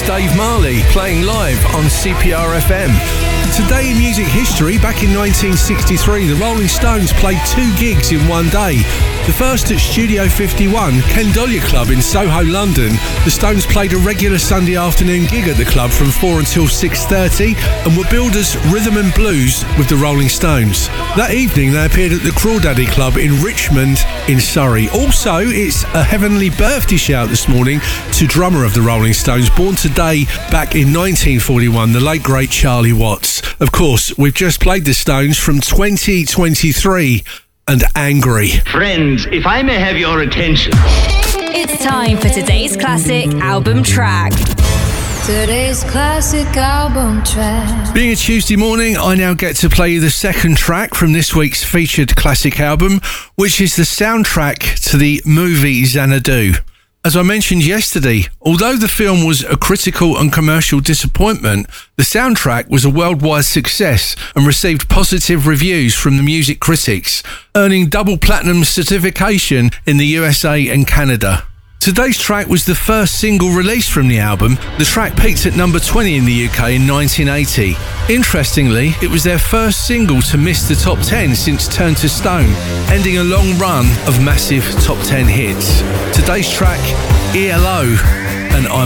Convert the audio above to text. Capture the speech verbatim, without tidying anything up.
Dave Marley playing live on C P R F M. Today in music history, back in nineteen sixty-three, the Rolling Stones played two gigs in one day. The first at Studio fifty-one, Ken Dollier Club in Soho, London. The Stones played a regular Sunday afternoon gig at the club from four until six thirty and were billed as Rhythm and Blues with the Rolling Stones. That evening they appeared at the Crawdaddy Club in Richmond in Surrey. Also, it's a heavenly birthday shout this morning to drummer of the Rolling Stones, born today back in nineteen forty-one, the late great Charlie Watts. Of course, we've just played the Stones from twenty twenty-three and Angry. Friends, if I may have your attention. It's time for today's classic album track. Today's classic album track. Being a Tuesday morning, I now get to play you the second track from this week's featured classic album, which is the soundtrack to the movie Xanadu. As I mentioned yesterday, although the film was a critical and commercial disappointment, the soundtrack was a worldwide success and received positive reviews from the music critics, earning double platinum certification in the U S A and Canada. Today's track was the first single released from the album. The track peaked at number twenty in the U K in nineteen eighty. Interestingly, it was their first single to miss the top ten since Turn to Stone, ending a long run of massive top ten hits. Today's track, E L O and I'm